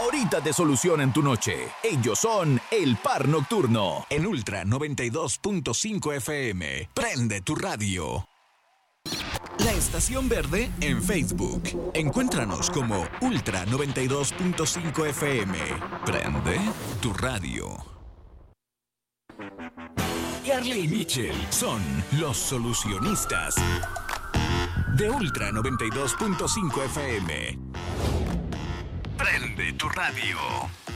ahorita te solucionan tu noche. Ellos son El Par Nocturno. En Ultra 92.5 FM. Prende tu radio. La Estación Verde en Facebook. Encuéntranos como Ultra 92.5 FM. Prende tu radio. Carly y Mitchell son los solucionistas de Ultra 92.5 FM. Prende tu radio.